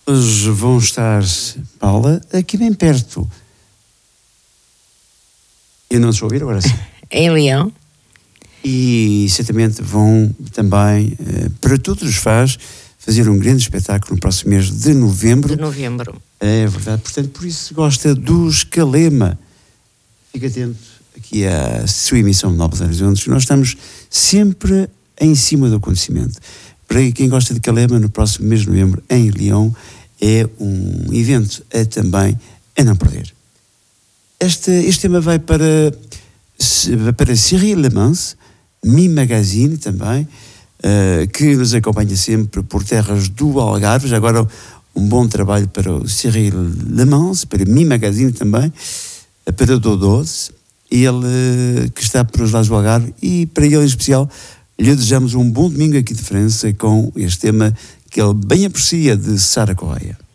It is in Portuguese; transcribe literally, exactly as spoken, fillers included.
Hoje vão estar, Paula, aqui bem perto. Eu não estou a ouvir agora sim. Em Leão. E certamente vão também, para todos os fãs, fazer um grande espetáculo no próximo mês de novembro. De novembro. É verdade, portanto, por isso se gosta dos Calema, fique atento aqui à sua emissão de Novos Horizontes. Nós estamos sempre em cima do acontecimento. Para quem gosta de Calema, no próximo mês de novembro, em Leão, é um evento a também a não perder. Este, este tema vai para, para Cyril Lemans, Mi Magazine também, uh, que nos acompanha sempre por terras do Algarve. Já agora um bom trabalho para o Cyril Lemans, para Mi Magazine também, para o Dodose, ele que está por os lados do Algarve, e para ele em especial lhe desejamos um bom domingo aqui de França com este tema que ele bem aprecia de Sara Correia.